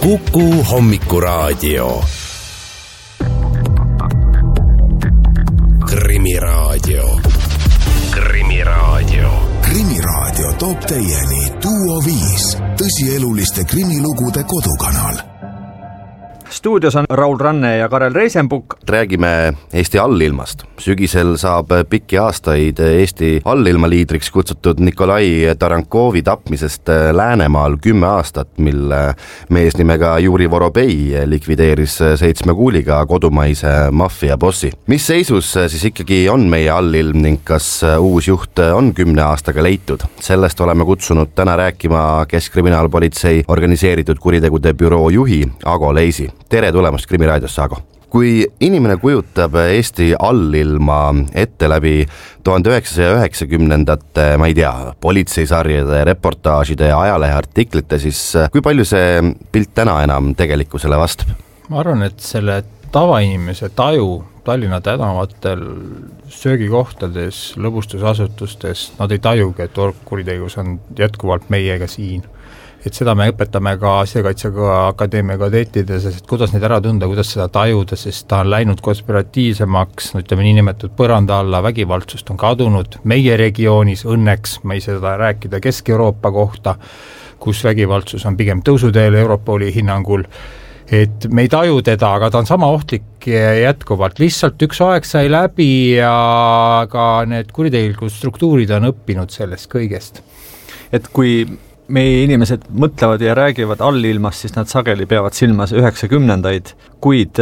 Kuku Hommikuraadio. Krimiraadio. Krimiraadio toob teieni Duo 5, tõsieluliste krimilugude kodukanal. Stuudios on Raul Ranne ja Karel Reisenbuk. Räägime Eesti allilmast. Sügisel saab pikki aastaid Eesti allilmaliidriks kutsutud Nikolai Tarankovi tapmisest Läänemaal 10 aastat, mil mees nimega Juri Vorobei likvideeris 7 kuuliga kodumaise maffia bossi. Mis seisus siis ikkagi on meie allilm ning kas uus juht on 10 aastaga leitud? Sellest oleme kutsunud täna rääkima Keskkriminaalpolitsei organiseeritud kuritegude büroo juhi Ago Leisi. Tere tulemast Krimiraadiosse, Ago. Kui inimene kujutab Eesti allilma ette läbi 1990-ndate, ma ei tea, politseisarjade, reportaažide ja ajaleheartiklite, siis kui palju see pilt täna enam tegelikkusele vastab? Ma arvan, et selle tavainimese taju Tallinna tänavatel, söögikohtades, lõbustusasutustes, nad ei tajugi, et orgkuritegevus on jätkuvalt meiega siin. Et seda me õpetame ka Sisekaitseakadeemia akadeemia kadeetides, et kuidas neid ära tunda, kuidas seda tajuda, sest ta on läinud konspiratiivsemaks, ütleme niinimetatud põranda alla, vägivaldsust on kadunud meie regioonis, õnneks ma ei seda rääkida Kesk-Euroopa kohta, kus vägivaldsus on pigem tõusuteel Europoli hinnangul, et me ei taju teda, aga ta on sama ohtlik jätkuvalt, lihtsalt üks aeg sai läbi ja ka need kuritegelikud struktuurid on õppinud sellest kõigest. Et kui meie inimesed mõtlevad ja räägivad allilmast, siis nad sageli peavad silmas 90-ndaid, kuid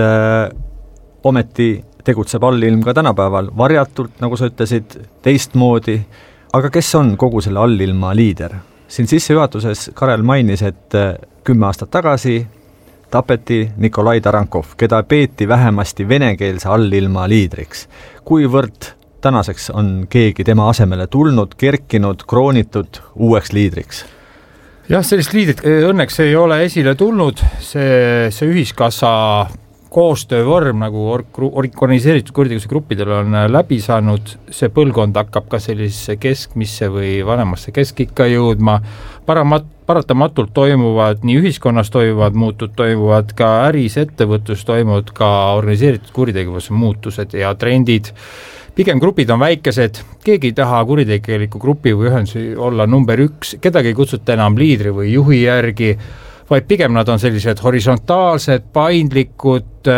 ometi tegutseb allilm ka tänapäeval varjatult, nagu sa ütlesid, teistmoodi. Aga kes on kogu selle allilma liider? Siin sissejuhatuses Karel mainis, et 10 aastat tagasi tapeti Nikolai Tarankov, keda peeti vähemasti venekeelse allilma liidriks. Kuivõrd tänaseks on keegi tema asemele tulnud, kerkinud, kroonitud uueks liidriks? Jah, sellist liidrit õnneks ei ole esile tulnud, see ühiskassa koostöövorm, nagu organiseeritud kuritegevuse gruppidel on läbi saanud, see põlvkond hakkab ka sellisesse keskmisse või vanemasse keskikka jõudma, paratamatult toimuvad, nii ühiskonnas toimuvad muutud, toimuvad ka äris, ettevõtlus, toimuvad ka organiseeritud kuritegevuse muutused ja trendid. Pigem grupid on väikesed, keegi ei taha kuritegeliku grupi või ühendusi olla number 1, kedagi ei kutsuta enam liidri või juhi järgi, vaid pigem nad on sellised horisontaalsed, paindlikud,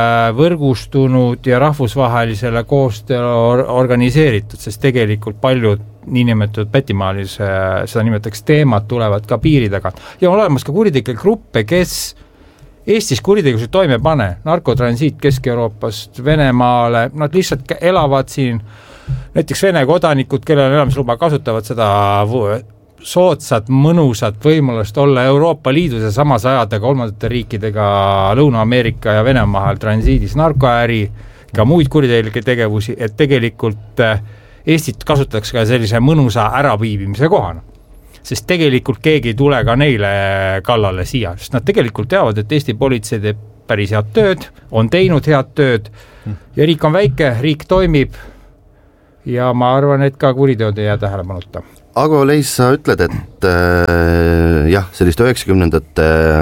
võrgustunud ja rahvusvahelisele koostöö organiseeritud, sest tegelikult paljud niinimetatud pätimaalis, seda nimetaks teemad, tulevad ka piiri tagant. Ja on olemas ka kuritegelik gruppe, kes Eestis kuritegevuse toime pane, narkotransiit Kesk-Euroopast Venemaale, nad lihtsalt elavad siin, näiteks Vene kodanikud, kellel on elamisluba, kasutavad seda soodsat, mõnusat võimalust olla Euroopa Liidus ja samas ajada kolmandate riikidega Lõuna-Ameerika ja Venemahal transiidis narkoäri, ka muid kuritegelikke tegevusi, et tegelikult Eestit kasutatakse ka sellise mõnusa äraviibimise kohana. Sest tegelikult keegi ei tule ka neile kallale siia, sest nad tegelikult teavad, et Eesti politsei teeb päris head tööd, on teinud head tööd ja riik on väike, riik toimib ja ma arvan, et ka kuriteod ei jää tähelepanuta. Ago Leis, sa ütled, et jah, sellist 90-ndate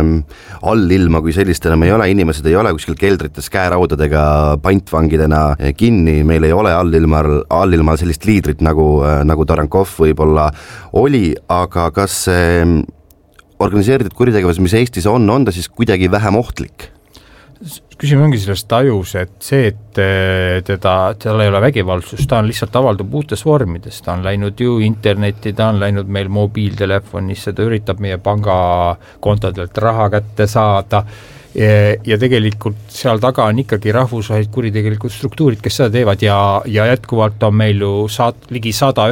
allilma kui sellist enam ei ole, inimesed ei ole kuskil keldrites käeraudadega pantvangidena kinni, meil ei ole allilmal sellist liidrit nagu Tarankov võib-olla oli, aga kas organiseeritud kuritegevus, mis Eestis on ta siis kuidagi vähem ohtlik? Küsimus ongi selles tajus, et see, et tal ei ole vägivaldsust, ta on lihtsalt avaldub uutes vormides, ta on läinud ju internetti, ta on läinud meil mobiiltelefonisse, ta üritab meie pangakontodelt raha kätte saada ja tegelikult seal taga on ikkagi rahvusvahelised kuritegelikud struktuurid, kes seda teevad ja jätkuvalt on meil ju ligi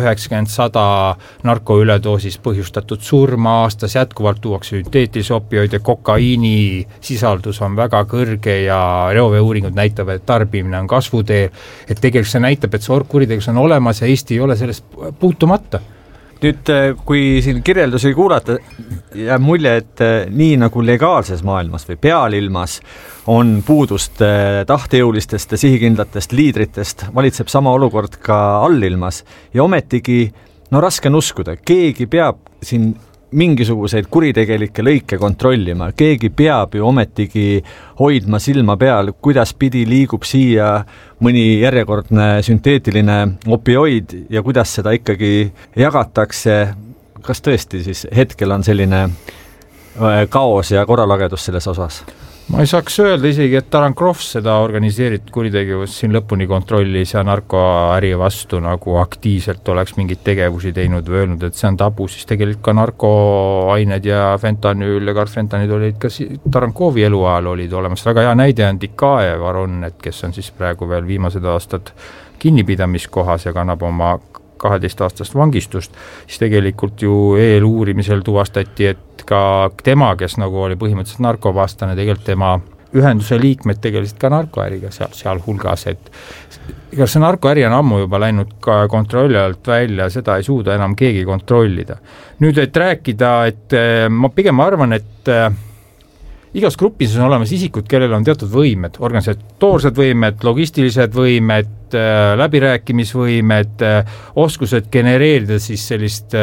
190 narkoüledoosis põhjustatud surma aastas, jätkuvalt tuuakse sünteetilisi opioide, kokaiini sisaldus on väga kõrge ja reoveeuuringud näitavad, et tarbimine on kasvuteel, et tegelikult see näitab, et see orgkuritegevus on olemas ja Eesti ei ole sellest puutumata. Nüüd, kui siin kirjeldusi kuulata, jääb mulje, et nii nagu legaalses maailmas või pealilmas on puudust tahtejõulistest ja sihikindlatest liidritest, valitseb sama olukord ka allilmas ja ometigi, no raske on uskuda, keegi peab siin mingisuguseid kuritegelikke lõike kontrollima, keegi peab ju ometigi hoidma silma peal, kuidas pidi liigub siia mõni järjekordne sünteetiline opioid ja kuidas seda ikkagi jagatakse, kas tõesti siis hetkel on selline kaos ja korralagedus selles osas? Ma ei saaks öelda isegi, et Tarankov seda organiseeritud kuritegevust siin lõpuni kontrollis ja narkoäri vastu nagu aktiivselt oleks mingid tegevusi teinud või öelnud, et see on tabu, siis tegelikult ka narkoained ja fentanüül ja karfentanid olid ka Tarankovi eluajal olid olemas. Väga hea näide on Dikaev Aron, kes on siis praegu veel viimased aastad kinnipidamiskohas ja kannab oma 12-aastast vangistust, siis tegelikult ju eeluurimisel tuvastati, et ka tema, kes nagu oli põhimõtteliselt narkovastane, tegelikult tema ühenduse liikmed tegelesid ka narkoäriga seal hulgas, et ega see narkoäri on ammu juba läinud ka kontrolli alt välja, seda ei suuda enam keegi kontrollida. Nüüd, et rääkida, et ma pigem arvan, et igas grupis on olemas isikud, kellel on teatud võimed, organisatoorsed võimed, logistilised võimed, läbirääkimisvõimed, oskused genereerida siis sellist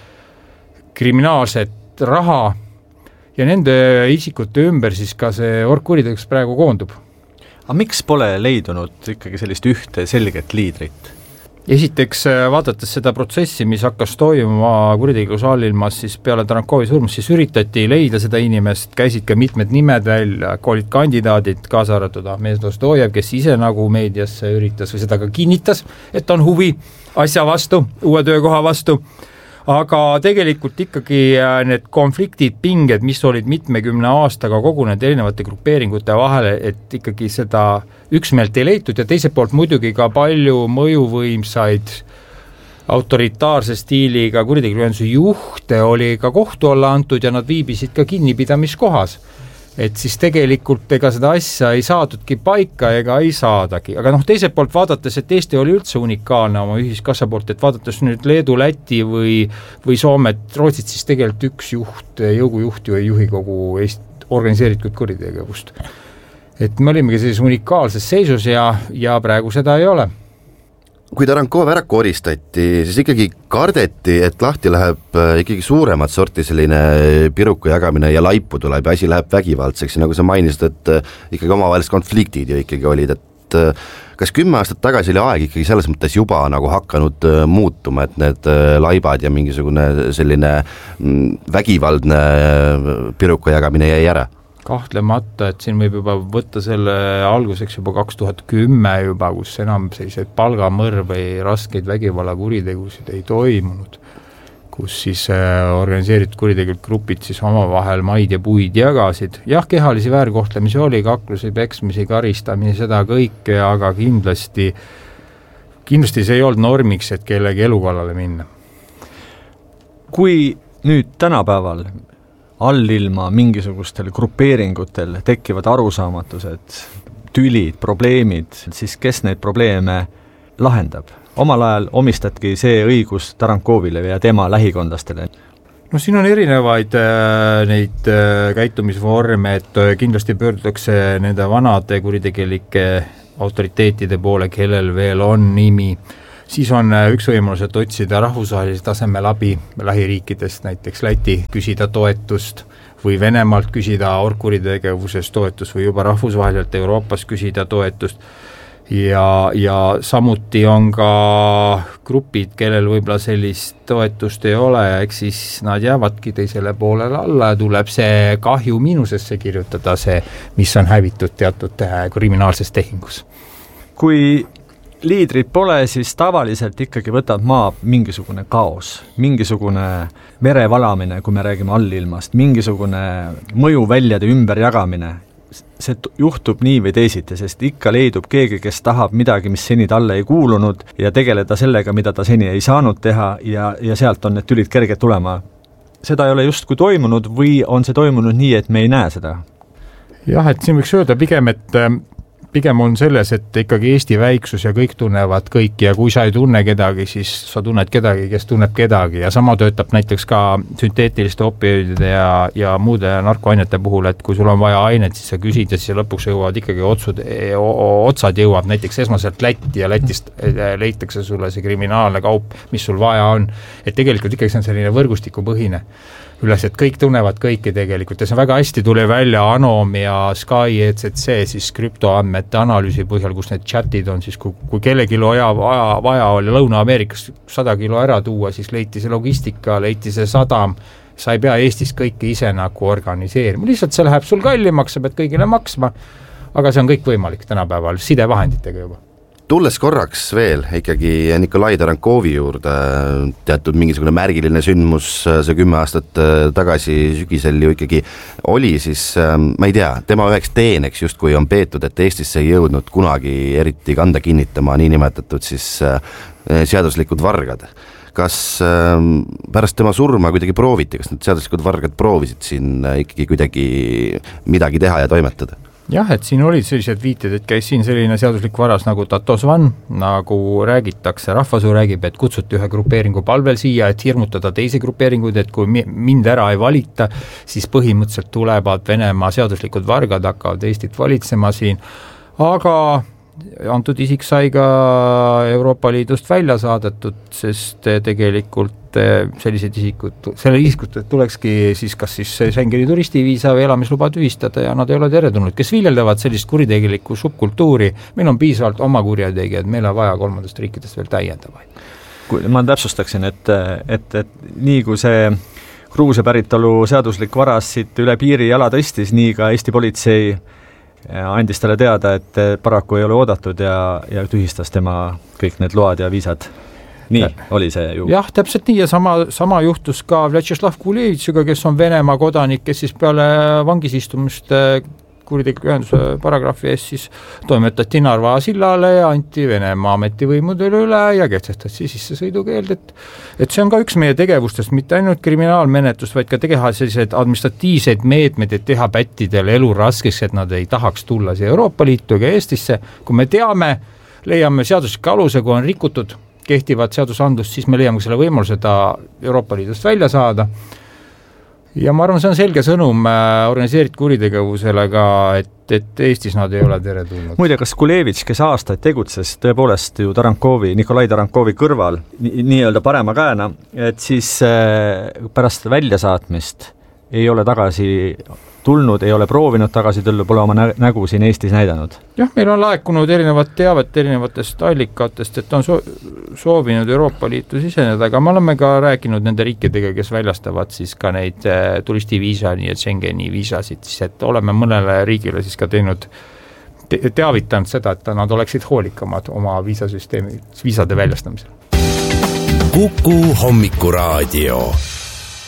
kriminaalset raha ja nende isikute ümber siis ka see orgkuritegevus praegu koondub. Aga miks pole leidunud ikkagi sellist ühte selget liidrit? Esiteks, vaadates seda protsessi, mis hakkas toimuma kuritegevuse allilmas, siis peale Tarankovi surmast, siis üritati leida seda inimest, käisid ka mitmed nimed välja, olid kandidaadid, kaasa arvatud Ahmed Dostojev, kes ise nagu meediasse üritas või seda ka kinnitas, et on huvi asja vastu, uue töökoha vastu, aga tegelikult ikkagi need konfliktid, pinged, mis olid mitmekümne aastaga kogunenud erinevate grupeeringute vahele, et ikkagi seda üksmeelt ei leitud ja teiselt poolt muidugi ka palju mõjuvõimsaid autoritaarse stiiliga kuritegevuse juhte oli ka kohtu alla antud ja nad viibisid ka kinnipidamiskohas. Et siis tegelikult ega seda asja ei saadudki paika ega ei saadagi. Aga teiselt poolt vaadates, et Eesti oli üldse unikaalne oma ühiskassa poolt, et vaadates nüüd Leedu, Läti või Soomet, Rootsit, siis tegelikult üks juht, jõugujuht ju ei juhi kogu Eesti organiseeritud kuritegevust. Et me olimegi sellises unikaalses seisus ja praegu seda ei ole. Kui Tarankov ära koristati, siis ikkagi kardeti, et lahti läheb ikkagi suuremat sorti selline piruka jagamine ja laipu tuleb ja asi läheb vägivaldseks ja nagu sa mainisid, et ikkagi omavahelised konfliktid ju ikkagi olid, et kas 10 aastat tagasi oli aeg ikkagi selles mõttes juba nagu hakanud muutuma, et need laibad ja mingisugune selline vägivaldne piruka jagamine jäi ära? Kahtlemata, et siin võib juba võtta selle alguseks juba 2010 juba, kus enam selliseid palgamõrv või raskeid vägivallakuritegevused ei toimunud, kus siis organiseeritud kuritegevused grupid siis omavahel maid ja puid jagasid. Jah, kehalisi väärkohtlemisi oli, kaklusi, peksmisi, karistamisi, seda kõike, aga kindlasti see ei olnud normiks, et kellegi elukallale minna. Kui nüüd tänapäeval allilma mingisugustel grupeeringutel tekivad arusaamatused, tülid, probleemid, siis kes neid probleeme lahendab? Omal ajal omistatki see õigus Tarankovile ja tema lähikondlastele. No siin on erinevaid neid käitumisvorme, et kindlasti pöördutakse nende vanade kuritegelike autoriteetide poole, kellel veel on nimi. Siis on üks võimalus, et otsida rahvusvahelise tasemel abi lähiriikidest, näiteks Läti, küsida toetust või Venemaalt küsida orgkuritegevusest toetust või juba rahvusvaheliselt Euroopas küsida toetust. Ja samuti on ka grupid, kellel võib-olla sellist toetust ei ole ja eks siis nad jäävadki teisele poolele alla ja tuleb see kahju miinusesse kirjutada, see, mis on hävitud teatud kriminaalses tehingus. Kui liidrid pole, siis tavaliselt ikkagi võtab maa mingisugune kaos, mingisugune verevalamine, kui me räägime allilmast, mingisugune mõjuväljade ümberjagamine. See juhtub nii või teisiti, sest ikka leidub keegi, kes tahab midagi, mis seni talle ei kuulunud ja tegeleda sellega, mida ta seni ei saanud teha ja sealt on need tülid kerged tulema. Seda ei ole justkui toimunud või on see toimunud nii, et me ei näe seda? Jah, et siin võiks öelda pigem on selles, et ikkagi Eesti väiksus ja kõik tunnevad kõik ja kui sa ei tunne kedagi, siis sa tunned kedagi, kes tunneb kedagi ja sama töötab näiteks ka sünteetiliste opioidide ja muude narkoainete puhul, et kui sul on vaja ainet, siis sa küsid ja siis lõpuks jõuavad ikkagi otsad jõuab näiteks esmaselt Lätti ja Lätist leitakse sulle see kriminaalne kaup, mis sul vaja on, et tegelikult ikkagi see on selline võrgustikupõhine. üles, et kõik tunnevad kõiki tegelikult ja see väga hästi tuli välja Anom ja Sky ECC siis krüptoandmete analüüsi põhjal, kus need chatid on siis, kui kellelgi vaja oli Lõuna-Ameerikas 100 kilo ära tuua, siis leiti see logistika, leiti see sadam, sa ei pea Eestis kõike ise nagu organiseerima, lihtsalt see läheb sul kallimaks, sa pead kõigile maksma, aga see on kõik võimalik tänapäeval sidevahenditega juba. Tulles korraks veel ikkagi Nikolai Tarankovi juurde, teatud mingisugune märgiline sündmus see 10 aastat tagasi sügisel ju ikkagi oli, siis ma ei tea, tema üheks teeneks justkui on peetud, et Eestisse ei jõudnud kunagi eriti kanda kinnitama niinimetatud siis seaduslikud vargad. Kas pärast tema surma kuidagi prooviti, kas need seaduslikud vargad proovisid siin ikkagi kuidagi midagi teha ja toimetada? Jah, et siin olid sellised viited, et käis siin selline seaduslik varas nagu Tatosvan, nagu räägitakse, rahvasuu räägib, et kutsuti ühe grupeeringu palvel siia, et hirmutada teisi grupeeringuid, et kui mind ära ei valita, siis põhimõtteliselt tulevad Venemaa seaduslikud vargad, hakkavad Eestit valitsema siin, aga antud isik sai ka Euroopa Liidust välja saadetud, sest tegelikult sellised selle isikut tulekski siis kas siis Schengeni turistiviisa või elamisluba tühistada ja nad ei ole teretulnud, kes viljeldavad sellist kuritegelikku subkultuuri, meil on piisavalt oma kurjategijad, meil on vaja kolmandast riikidest veel täiendavaid. Ma täpsustaksin, et nii kui see Gruusia päritolu seaduslik varas siit üle piiri jala tõstis, nii ka Eesti politsei andis talle teada, et paraku ei ole oodatud ja tühistas tema kõik need load ja viisad. Nii oli see ju. Jah, täpselt nii ja sama juhtus ka Vjatšeslav Kulevitšiga, kes on Venemaa kodanik, kes siis peale vangisistumist kuritegeliku ühenduse paragrahvi ees siis toimetati Narva sillale ja anti Venemaa ametivõimudele üle ja kehtestati sissesõidukeeld, et see on ka üks meie tegevustest, mitte ainult kriminaalmenetlust, vaid ka teha sellised administratiivseid meetmed, et teha pättidele elu raskeks, et nad ei tahaks tulla siia Euroopa Liitu ega Eestisse, kui me teame, leiame seadusliku aluse, kui on rikutud kehtivad seadusandlust, siis me leiame selle võimaluse ta Euroopa Liidust välja saada. Ja ma arvan, see on selge sõnum organiseeritud kuritegevusele ka, et Eestis nad ei ole teretulnud. Muide, kas Kulevitš, kes aastaid tegutses tõepoolest ju Nikolai Tarankovi kõrval nii-öelda parema käena, et siis pärast väljasaatmist ei ole tagasi tulnud, ei ole proovinud tagasi tulla, pole oma nägu siin Eestis näidanud. Jah, meil on laekunud erinevat teavet erinevatest allikatest, et on soovinud Euroopa Liitu siseneda, aga me oleme ka rääkinud nende riikidega, kes väljastavad siis ka neid turistiviisa, nii et Schengeni viisasid, siis et oleme mõnele riigile siis ka teinud teavitanud seda, et nad oleksid hoolikamad oma viisasüsteemi, viisade väljastamisel. Kuku Hommikuraadio.